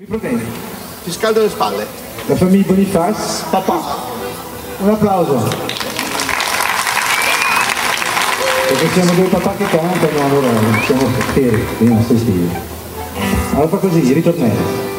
Mi provieni? Ti scaldo le spalle. La famiglia Bonifaz, papà. Un applauso. Perché siamo due papà che cantano, allora siamo fieri dei nostri stili. Allora fa così, ritornello.